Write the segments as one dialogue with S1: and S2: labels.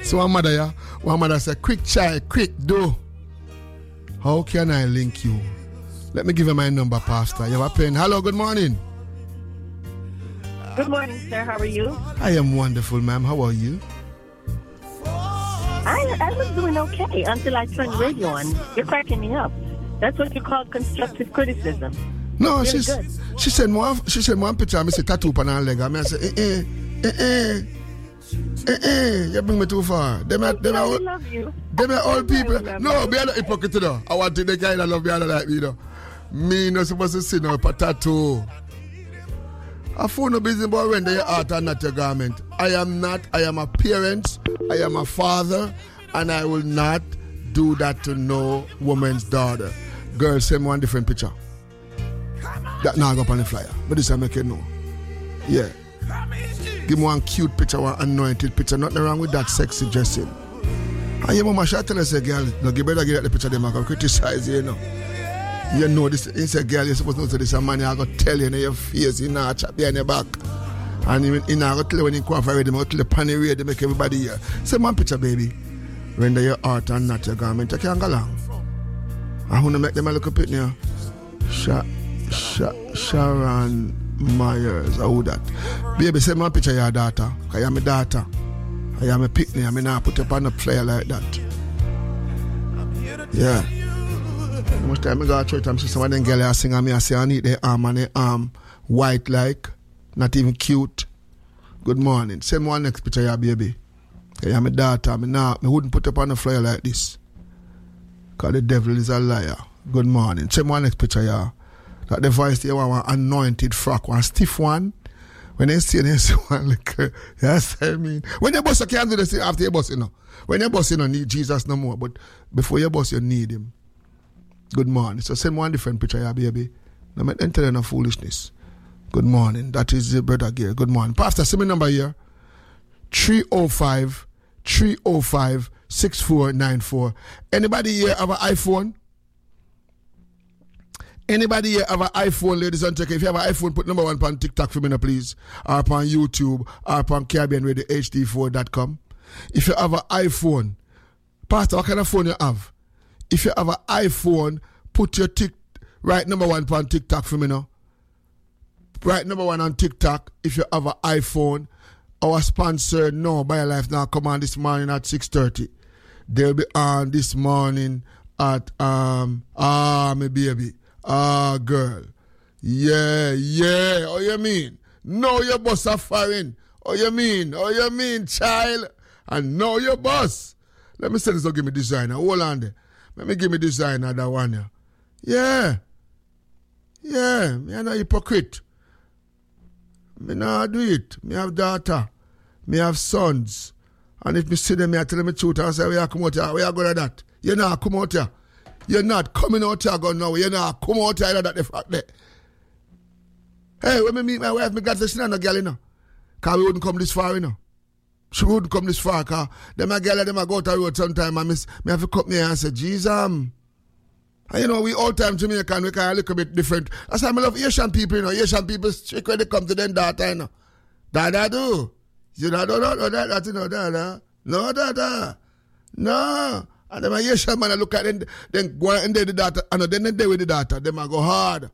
S1: So one mother said, quick child, quick, do. How can I link you? Let me give you my number, Pastor. You have a pen. Hello, good morning.
S2: Good morning, sir. How are you?
S1: I am wonderful, ma'am. How are you?
S2: I was doing okay until I turned the radio on. You're cracking me up. That's what you call constructive criticism.
S1: No,
S2: really
S1: she said one picture. I say tattoo on her leg. I say, you bring me too far. Them are
S2: love you.
S1: Them are old people. No, be a hypocrite though. I want to the guy that love me like me though. Me not supposed to see no tattoo. I phone no business boy when your heart and not your garment. I am a parent, I am a father, and I will not do that to no woman's daughter. Girl, send one different picture. That now go up on the flyer. But this I make it know. Yeah. Give me one cute picture, one anointed picture. Nothing wrong with that sexy dressing. And your mama should tell us, girl, no, you better get the picture them I can criticize you, know. You know this, it's a girl, you're supposed to know this a man, I'm going to tell you in your face, you know, chat behind your back. And you're going to tell you when you come for them, I'm going to tell you panny read, they make everybody here. Say one picture, baby. Render your heart and not your garment. You can't go along. I want to make them a look up at you. Sharon Myers, how that? Baby, send me a picture of your daughter. I am a daughter. I am a picnic. I mean, I put up on a flyer like that. Yeah. Most time I go to church, I'm seeing some of them girls sing and I say, I need their arm and their arm white like, not even cute. Good morning. Send me one next picture of your baby. I am a daughter. I wouldn't put up on a flyer like this. Because the devil is a liar. Good morning. Send me one next picture of your. That the voice there one anointed frock, one stiff one. When they see one like yes, I mean. When you boss you can't do this after you boss, you know. When you boss you don't need Jesus no more, but before you boss you need him. Good morning. So send one different picture, yeah, baby. No make them tell you no foolishness. Good morning. That is the brother here. Good morning. Pastor, send me number here. 305-6494. Anybody here have an iPhone? Anybody here have an iPhone, ladies and gentlemen? If you have an iPhone, put number one on TikTok for me, please. Or upon YouTube, or upon CaribbeanRadioHD4.com. If you have an iPhone, Pastor, what kind of phone you have? If you have an iPhone, put your right number one on TikTok for me now. Right number one on TikTok. If you have an iPhone, our sponsor, No Buy Life now come on this morning at 6:30. They'll be on this morning at my baby. Girl. Yeah. Oh, you mean? No, your boss are firing. Oh, you mean, child? And no, your boss. Let me say this, don't give me designer. Hold on there. Let me give me designer that one. Yeah. Me I'm not hypocrite. Me not do it. Me have daughter. Me have sons. And if me see them, I tell them the truth and say, we are come out here. We are going to that. You know, come out here. You're not coming out here going now. You're not come out here that the fact there. Hey, when me meet my wife, me got to see no girl, you know. Because we wouldn't come this far, you know. She wouldn't come this far, because them a girl, them a go to the road sometime and me have to cut me and say, Jesus. And you know, we all time Jamaican, we kind of look a bit different. That's why I love Asian people, you know. Asian people strict when they come to them daughter, you know. Dada do. You know, that, you know, dada. No, dada. No. And them a Asian man, I look at them, then go and they the daughter, and then they with the daughter, them a go hard.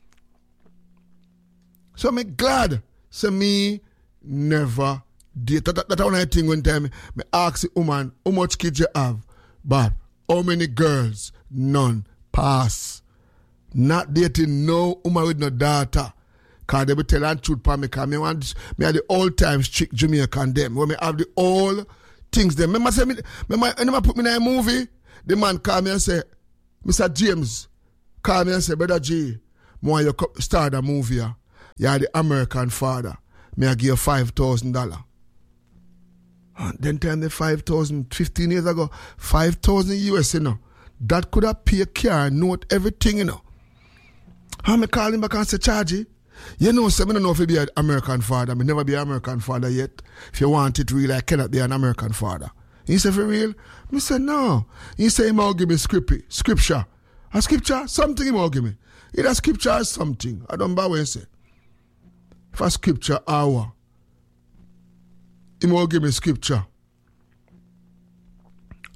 S1: So I'm glad. So me never did. That's one of the things one time, I ask the woman, how much kids you have? But how many girls? None. Pass. Not dating no woman with no daughter. Because they be telling the truth for me, because me have the old time strict Jamaican them. When me have the old things them. Remember put me in a movie, the man call me and say, Mr. James, call me and say, Brother G, want you start a movie. You are the American father. Me I give you $5,000. And then tell me 5,000, 15 years ago, 5,000 US, you know. That could have paid car, note, everything, you know. And me call him back and say, Chargy, you know, so I don't know if you be an American father. I never be an American father yet. If you want it real, I cannot be an American father. He said, for real? I said, no. He said, he might give me scripture. A scripture? Something he might give me. Either scripture or something. I don't know what he say. If a scripture hour, he might give me scripture.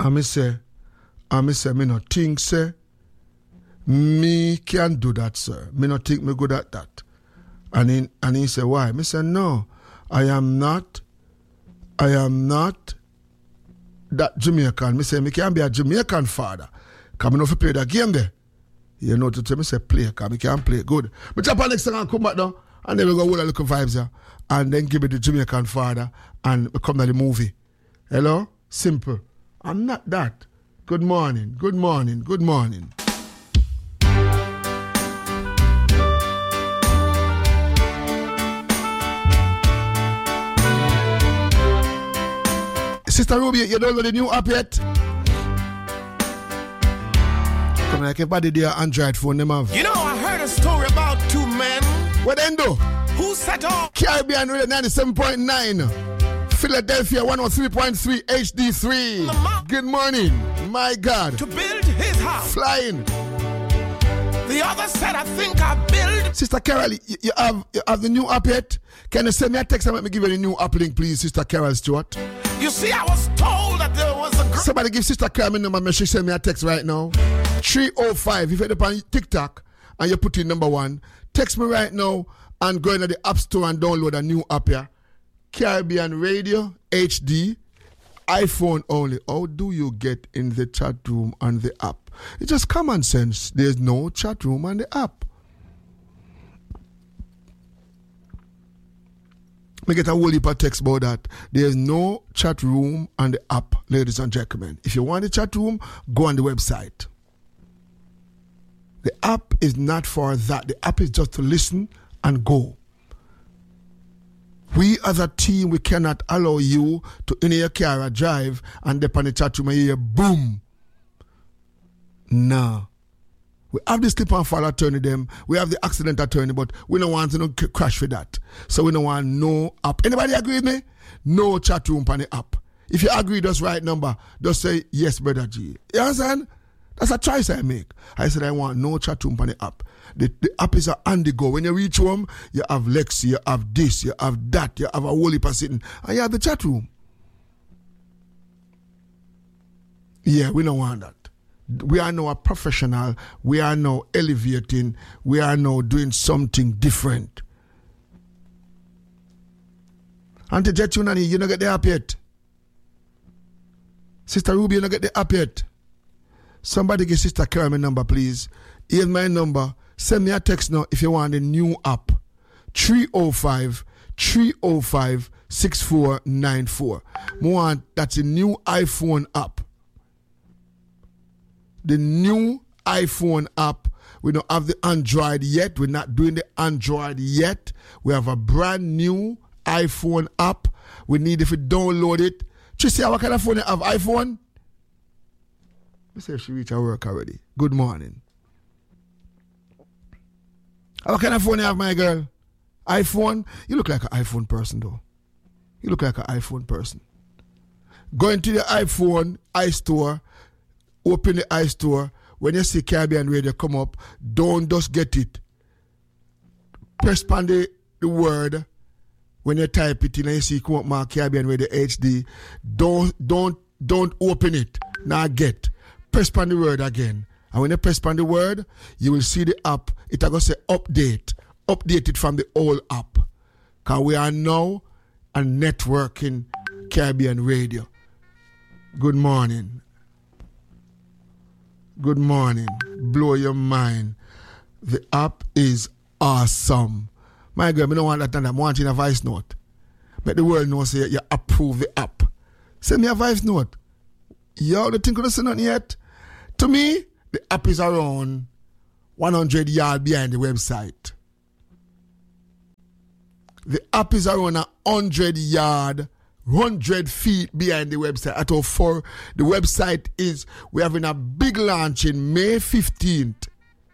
S1: me say, me no think, say, me can do that, sir. Me no think me good at that. And he say, why? Me say, no, I am not that Jamaican. Me say, me can't be a Jamaican father. Because me no fi play that game there. You know, to tell me say play, because me can't play good. But jump on next time and come back now, and then we go hold a little vibes here, and then give me the Jamaican father, and we come to the movie. Hello? Simple. I'm not that. Good morning, good morning, good morning. Sister Ruby, you don't know the new app yet? Come like everybody there Android phone them have.
S3: You know, I heard a story about two men.
S1: What then do?
S3: Who set off
S1: Caribbean Radio 97.9, Philadelphia 103.3 HD3. Good morning, my God.
S3: To build his house.
S1: Flying.
S3: The other said, I think I build.
S1: Sister Carol, you have the new app yet? Can you send me a text and let me give you the new app link, please, Sister Carol Stewart?
S3: You see, I was told that there was a
S1: somebody give Sister Carol my number, she send me a text right now. 305. If you're up on TikTok and you put in number 1, text me right now and go into the App Store and download a new app here. Caribbean Radio HD, iPhone only. How do you get in the chat room on the app? It's just common sense. There's no chat room on the app. Me get a whole heap of text about that. There's no chat room on the app, ladies and gentlemen. If you want the chat room, go on the website. The app is not for that. The app is just to listen and go. We as a team, we cannot allow you to in your car or drive and dip on the chat room and hear boom. No. We have the slip and fall attorney them. We have the accident attorney, but we don't want to crash with that. So we don't want no app. Anybody agree with me? No chat room on the app. If you agree, just write number. Just say, yes, Brother G. You understand? That's a choice I make. I said I want no chat room on the app. The app is on the go. When you reach home, you have Lexi, you have this, you have that, you have a whole heap of sitting, and you have the chat room. Yeah, we don't want that. We are now a professional. We are now elevating. We are now doing something different. Auntie Jet Unani, you don't get the app yet. Sister Ruby, you don't get the app yet. Somebody give Sister Carol my number, please. Here's my number. Send me a text now if you want the new app. 305-6494. That's a new iPhone app. The new iPhone app. We don't have the Android yet. We're not doing the Android yet. We have a brand new iPhone app. We need if you download it. Trisha, what kind of phone you have? iPhone? Let's say she reached her work already. Good morning. What kind of phone you have, my girl? iPhone? You look like an iPhone person, though. You look like an iPhone person. Go into the iPhone iStore. Open the iStore. When you see Caribbean Radio come up, don't just get it. Press on the word. When you type it in and you see come up Mark Caribbean Radio HD, don't open it. Now get. Press on the word again. And when you press on the word, you will see the app. It will go say update. Update it from the old app. Because we are now a networking Caribbean Radio. Good morning. Good morning. Blow your mind. The app is awesome. My girl, I don't want that. I'm wanting a voice note. But the world knows you approve the app. Send me a voice note. Y'all don't think you don't see nothing yet? To me, the app is around 100 yards behind the website. The app is around 100 yards, 100 feet behind the website. At all four, the website is, we're having a big launch in May 15th.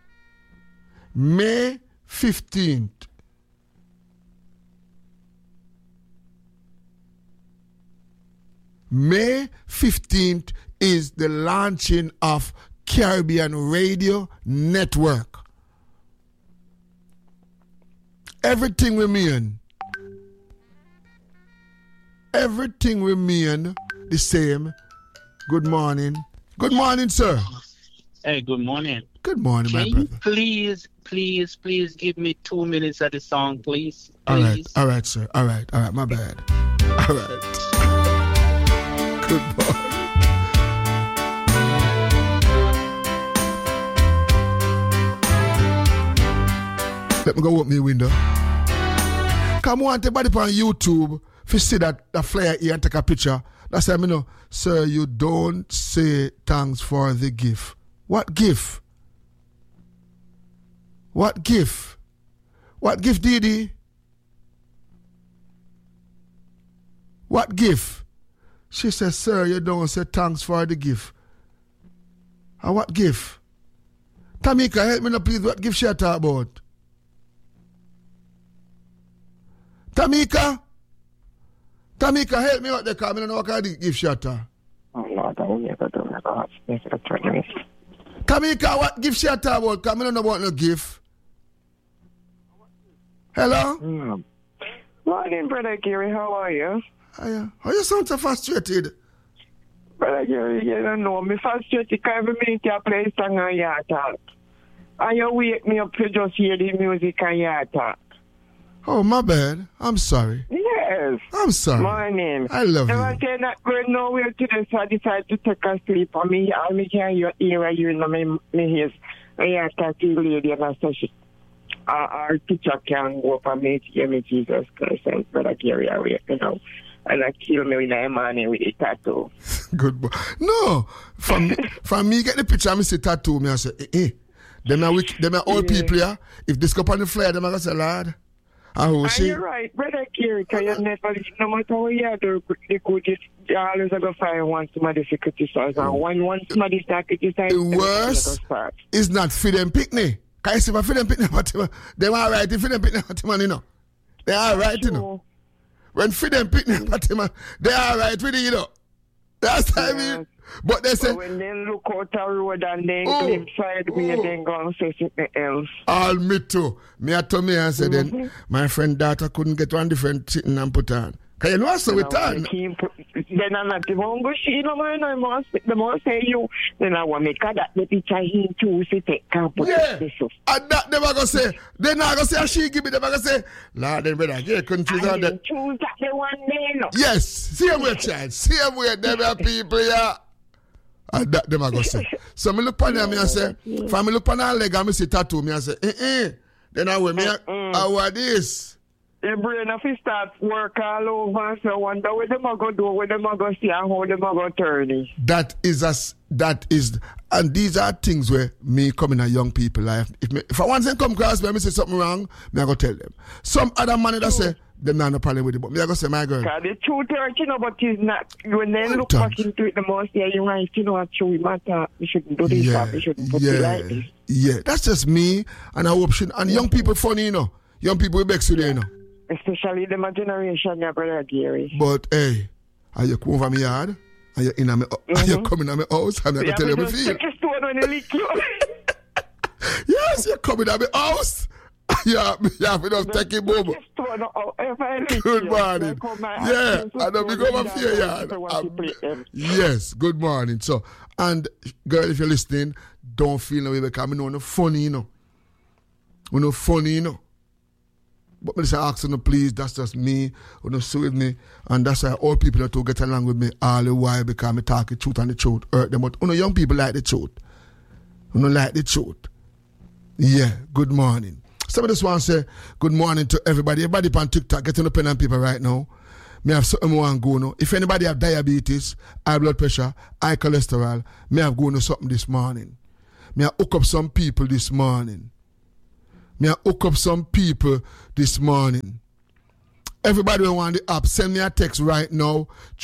S1: May 15th. May 15th is the launching of Caribbean Radio Network. Everything remain the same. Good morning. Good morning, sir.
S4: Hey, good morning.
S1: Good morning, my
S4: Can
S1: brother.
S4: you please give me 2 minutes of the song, please?
S1: All right,
S4: Please.
S1: all right, sir. All right, my bad. All right. Good morning. Let me go open my window. Come on, everybody on YouTube, if you see that flyer here and take a picture, that's why I know, sir, you don't say thanks for the gift. What gift? What gift? What gift, Didi? What gift? She says, sir, you don't say thanks for the gift. And what gift? Tamika, help me now, please. What gift she talk about? Tamika, help me out there, because I don't know what kind of gift she talk.
S5: Oh, Lord, I will never do that.
S1: Tamika, what gift she talk about? Because I don't know about no gift. Hello?
S5: Morning, Brother Gary. How are you?
S1: How you sound so frustrated?
S5: Brother Gary, you don't know me frustrated because every minute you play song and you talk. And you wake me up to just hear the music and you talk.
S1: Oh, my bad. I'm sorry.
S5: Yes.
S1: I'm sorry.
S5: Morning.
S1: I love
S5: I
S1: you.
S5: was saying that going nowhere today, so I decided to take a sleep. And me hear your ear, you know, me ears. And you talk to the lady and I say, our teacher can go up and me hear me Jesus Christ and Brother Gary away, you know. And I kill me in the morning with a tattoo.
S1: Good boy. No. From me get the picture, I see tattoo, me I say, Them are old people here. If this go on the flyer, them are going to say, Lord. And
S5: you're right, Brother Gary, because you never, no matter what you do, they could just always go find one somebody to criticize. And when somebody start criticizing,
S1: the worst is not for them picnic. Because if I feed them picnic, they are all right. If feed them picnic, you know. They are all right, you know. When feed them picnic, they are all right with it, you know. That's what I mean. But they say,
S5: when they look out the road and they glimpse sideways, they go and say something else.
S1: All me too. Me I told me and said, then my friend daughter couldn't get one different sitting and put on. Because you know what's so with on.
S5: Then I'm not the one go see no man, I must the more say you. Then I want to make that the picture him too, so take can't put this up.
S1: And that they were going to say, they're not going to say, she give me, they were going to say, Lord, then brother, you couldn't choose all that.
S5: Choose that the one day, no.
S1: Yes, same way, child. Same way, them are people, yeah. And that them are going to say. So me look on them, and I say, if I look on her leg and I see tattoo, me I say, Then I will, I want this.
S5: Your brain if you start work all over, so wonder what them are going to do, what them are going to see, and how them are going to turn it.
S1: And these are things where me coming at young people life. If I want them come across me, I say something wrong, me I go tell them. Some other man that say, them not no problem with it, but me I go say, my girl.
S5: Because the truth hurt, you know, but it's not. When they look back into it, the most, you're right, you know, actually matter. We shouldn't do this, we shouldn't put it like this.
S1: Yeah, that's just me, and I hope, and young people funny, you know. Young people will vex you there, you know.
S5: Especially the my generation, your Brother Gary.
S1: But hey, are you come over my yard? Are you in my? Are you coming to my house? I'm gonna tell you my feel. Yes, you're coming to my house. You have enough taking boom. Good morning. Yeah, I know we go over here yard. Yes, good morning. So, and girl, if you're listening, don't feel no way because I know no funny, you know. We no funny, you know. But me say ask you, please, that's just me, you know, so with me. And that's why all people that to get along with me all the while because I talk the truth and the truth hurt them. But you know, young people like the truth. You know, like the truth. Yeah, good morning. Somebody just want to say good morning to everybody. Everybody on TikTok, getting a pen and paper right now. Me have something more and go now. If anybody have diabetes, high blood pressure, high cholesterol, me have go to something this morning. Me have hook up some people this morning. Me hook up some people this morning. Everybody who want the app, send me a text right now.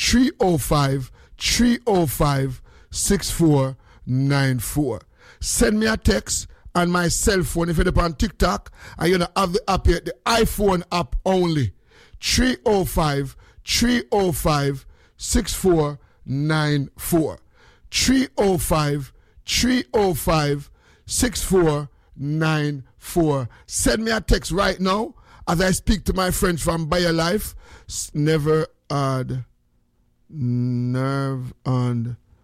S1: 305-6494. Send me a text on my cell phone. If you're on TikTok and you don't have the app yet, the iPhone app only. 305-6494. 305-6494. Send me a text right now as I speak to my friends from BioLife. Never had nerve and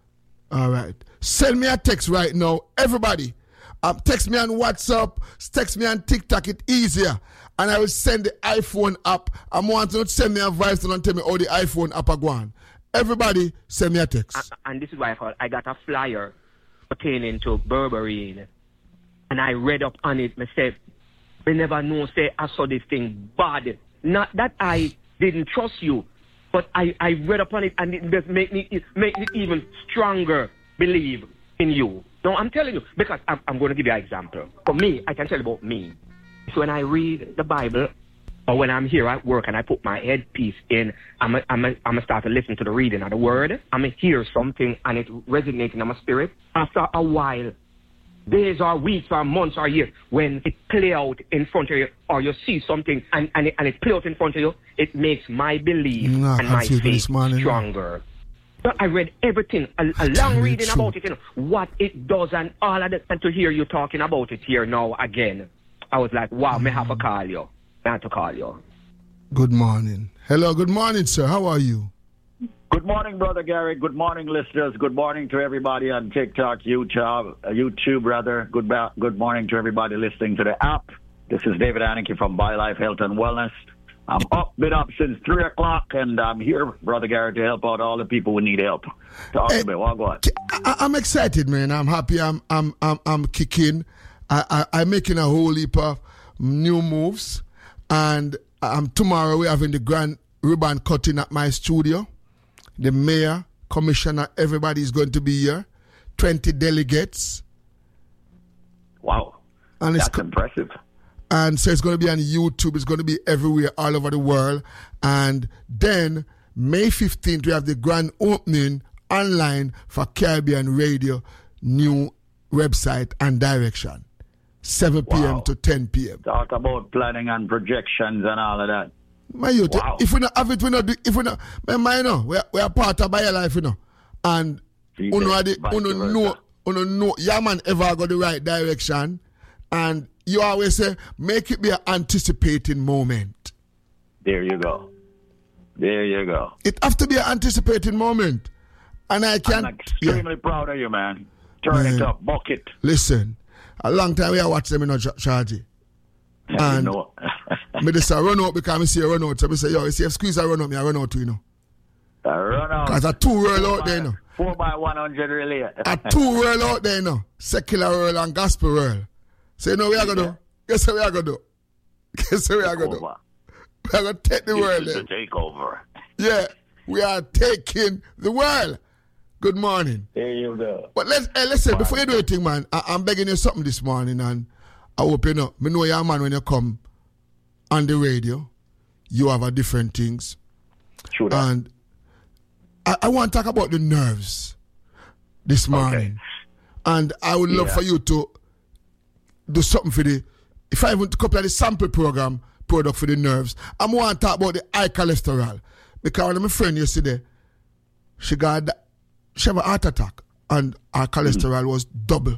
S1: All right. Send me a text right now, everybody. Text me on WhatsApp, text me on TikTok, it's easier. And I will send the iPhone app. I want to send me a voice and tell me how the iPhone app are going. Everybody, send me a text.
S6: And this is why I got a flyer pertaining to berberine. And I read up on it myself. I never know, say, I saw this thing bad. Not that I didn't trust you, but I read up on it and it just make me even stronger believe in you. No, I'm telling you, because I'm going to give you an example. For me, I can tell you about me. So when I read the Bible, or when I'm here at work and I put my headpiece in, I'm a start to listen to the reading of the word. I'm going to hear something and it resonating in my spirit. After a while, days or weeks or months or years, when it play out in front of you, or you see something and it play out in front of you, it makes my belief and my faith stronger. So I read everything, a long reading about it, what it does and all of that. And to hear you talking about it here now again, I was like, wow, may have to call you. I have to call you.
S1: Good morning. Hello, good morning, sir. How are you?
S7: Good morning, Brother Gary. Good morning, listeners. Good morning to everybody on TikTok, YouTube, rather. Good morning to everybody listening to the app. This is David Aniki from BioLife Health and Wellness. Been up since 3 o'clock, and I'm here, Brother Gary, to help out all the people who need help. Talk to me. Well, go on.
S1: I'm excited, man. I'm happy. I'm kicking. I'm making a whole heap of new moves, and tomorrow we're having the grand ribbon cutting at my studio. The mayor, commissioner, everybody is going to be here. 20 delegates.
S7: Wow, and that's impressive.
S1: And so it's going to be on YouTube. It's going to be everywhere, all over the world. And then May 15th, we have the grand opening online for Caribbean Radio, new website and direction. 7 p.m. to 10 p.m.
S7: Talk about planning and projections and all of that.
S1: My youth, if we not have it, we not do. If we not, we are part of BioLife, you know. And you know, yeah, man, ever got the right direction. And you always say, make it be an anticipating moment.
S7: There you go. There you go.
S1: It have to be an anticipating moment. And I'm
S7: extremely proud of you, man. Turn it up, bucket.
S1: Listen, a long time we are watching them, you know, Chargy. And
S7: you know.
S1: me just run out because I see a run out. So I say, yo, you see if squeeze a run out, I run out too, you know.
S7: Run out.
S1: Because a two world out there, you know.
S7: 4x100 relay.
S1: A two world out there, you know. Secular world and gospel world. So you know what we are going to do? Guess what we are going to do? Guess what we are going to do? We are going to take the world there.
S7: Take over.
S1: Yeah, we are taking the world. Good morning.
S7: There you go.
S1: But listen, before you do anything, man, I'm begging you something this morning, and I hope you know. I know you're a man when you come on the radio. You have a different things.
S7: True that.
S1: And I want to talk about the nerves this morning. Okay. And I would love for you to do something for if I even couple of the sample program product for the nerves. I want to talk about the high cholesterol. Because one of my friend yesterday, she had a heart attack and her cholesterol was double.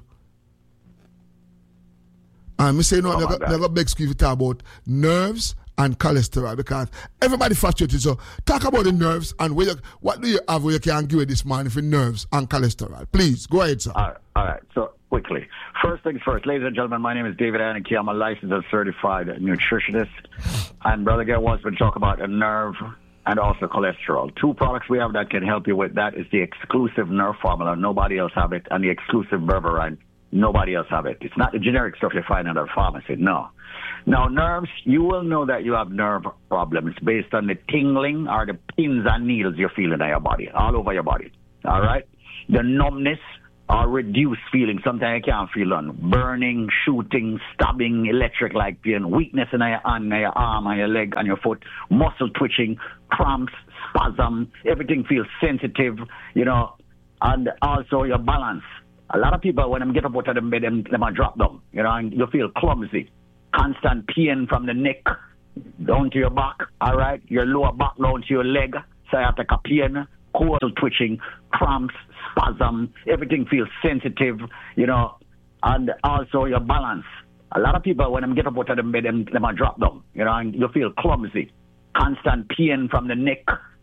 S1: And me say, no, I got big squeeze to talk about nerves and cholesterol because everybody frustrated. So talk about the nerves and what do you have where you can give it this morning for nerves and cholesterol? Please, go ahead, sir.
S7: All right. So quickly. First things first, ladies and gentlemen, my name is David Aniki. I'm a licensed and certified nutritionist. And Brother Gary wants to talk about a nerve and also cholesterol. Two products we have that can help you with that is the exclusive nerve formula. Nobody else have it. And the exclusive berberine. Nobody else have it. It's not the generic stuff you find at a pharmacy. No. Now, nerves, you will know that you have nerve problems based on the tingling or the pins and needles you're feeling in your body, all over your body. All right? The numbness or reduced feeling. Sometimes you can't feel none. Burning, shooting, stabbing, electric-like pain, weakness in your hand, in your arm, and your leg, and your foot, muscle twitching, cramps, spasm. Everything feels sensitive, you know, and also your balance. A lot of people, when they get up out of the bed, they might drop down, you know, and you feel clumsy. Constant pain from the neck down to your back, all right? Your lower back down to your leg, sciatica pain, cold twitching, cramps, spasm. Everything feels sensitive, you know, and also your balance. A lot of people, when they get up out of the bed, they might drop down, you know, and you feel clumsy. Constant pain from the neck